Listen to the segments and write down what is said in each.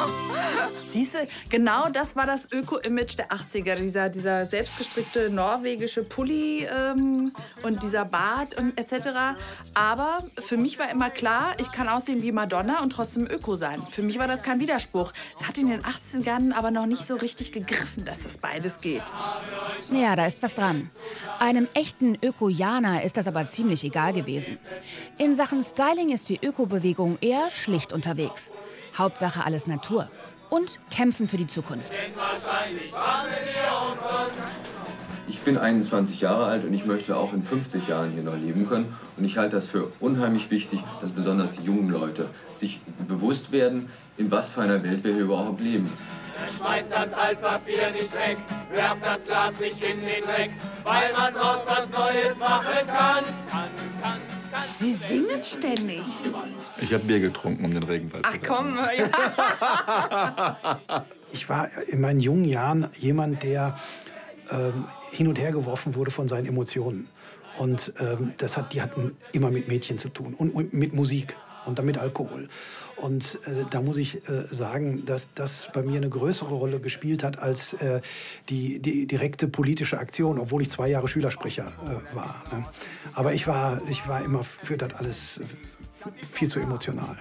Siehst du, genau das war das Öko-Image der 80er. Dieser selbstgestrickte norwegische Pulli und dieser Bart und etc. Aber für mich war immer klar, ich kann aussehen wie Madonna und trotzdem Öko sein. Für mich war das kein Widerspruch. Es hat in den 80ern aber noch nicht so richtig gegriffen, dass das beides geht. Ja, da ist was dran. Einem echten Ökojaner ist das aber ziemlich egal gewesen. In Sachen Styling ist die Ökobewegung eher schlicht unterwegs. Hauptsache alles Natur. Und kämpfen für die Zukunft. Ich bin 21 Jahre alt und ich möchte auch in 50 Jahren hier noch leben können. Und ich halte das für unheimlich wichtig, dass besonders die jungen Leute sich bewusst werden, in was für einer Welt wir hier überhaupt leben. Schmeißt das Altpapier nicht weg, werft das Glas nicht in den Dreck, weil man draus was Neues machen kann. Sie singen ständig. Ich habe Bier getrunken, um den Regenwald zu retten. Ach komm, ja. Ich war in meinen jungen Jahren jemand, der hin und her geworfen wurde von seinen Emotionen. Und die hatten immer mit Mädchen zu tun und mit Musik und dann mit Alkohol. Und da muss ich sagen, dass das bei mir eine größere Rolle gespielt hat als die direkte politische Aktion, obwohl ich 2 Jahre Schülersprecher war. Ne? Aber ich war immer für das alles viel zu emotional.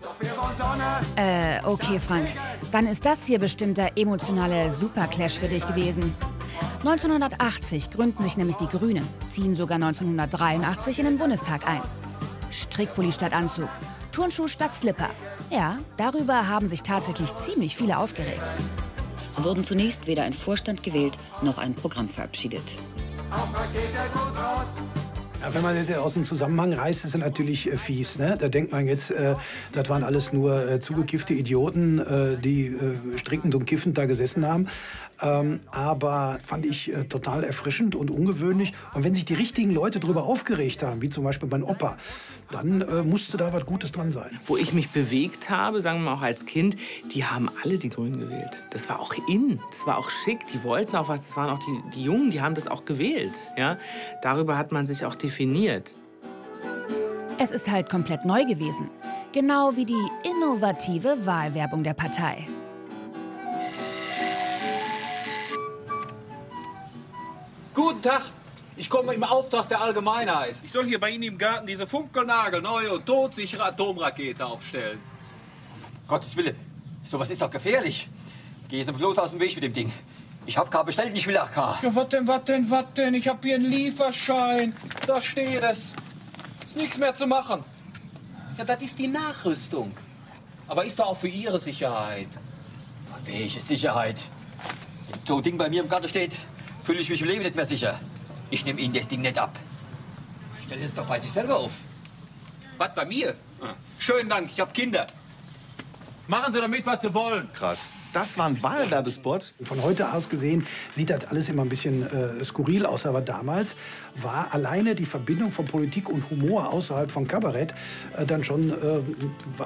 Okay, Frank. Dann ist das hier bestimmt der emotionale Superclash für dich gewesen. 1980 gründen sich nämlich die Grünen, ziehen sogar 1983 in den Bundestag ein. Strickpulli statt Anzug, Turnschuh statt Slipper. Ja, darüber haben sich tatsächlich ziemlich viele aufgeregt. Es wurden zunächst weder ein Vorstand gewählt, noch ein Programm verabschiedet. Ja, wenn man das ja aus dem Zusammenhang reißt, ist es natürlich fies. Ne? Da denkt man jetzt, das waren alles nur zugekiffte Idioten, die strickend und kiffend da gesessen haben. Aber fand ich total erfrischend und ungewöhnlich. Und wenn sich die richtigen Leute darüber aufgeregt haben, wie zum Beispiel mein Opa, dann musste da was Gutes dran sein. Wo ich mich bewegt habe, sagen wir mal auch als Kind, die haben alle die Grünen gewählt. Das war auch in, das war auch schick. Die wollten auch was, das waren auch die Jungen, die haben das auch gewählt. Ja? Darüber hat man sich auch definiert. Es ist halt komplett neu gewesen. Genau wie die innovative Wahlwerbung der Partei. Guten Tag, ich komme im Auftrag der Allgemeinheit. Ich soll hier bei Ihnen im Garten diese funkelnagelneue und todsichere Atomrakete aufstellen. Gottes Wille, sowas ist doch gefährlich. Geh jetzt bloß aus dem Weg mit dem Ding. Ich hab K bestellt, ich will AK. Ja, was denn? Ich hab hier einen Lieferschein. Da steht es. Ist nichts mehr zu machen. Ja, das ist die Nachrüstung. Aber ist doch auch für Ihre Sicherheit. Welche Sicherheit? Wenn so ein Ding bei mir im Garten steht, fühle ich mich im Leben nicht mehr sicher. Ich nehme Ihnen das Ding nicht ab. Stellen Sie es doch bei sich selber auf. Was, bei mir? Schönen Dank, ich hab Kinder. Machen Sie damit, was Sie wollen. Krass. Das war ein Wahlwerbespot? Von heute aus gesehen sieht das alles immer ein bisschen skurril aus. Aber damals war alleine die Verbindung von Politik und Humor außerhalb von Kabarett dann schon